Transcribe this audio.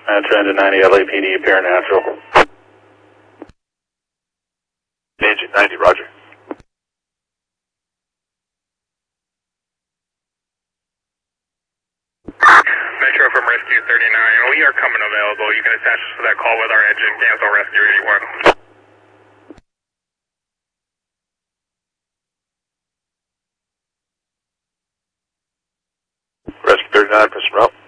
Transit 90 LAPD, appear natural. Engine 90, roger. Metro from Rescue 39, we are coming available. You can attach us to that call with our engine, cancel Rescue 81. Rescue 39, Pistol Route.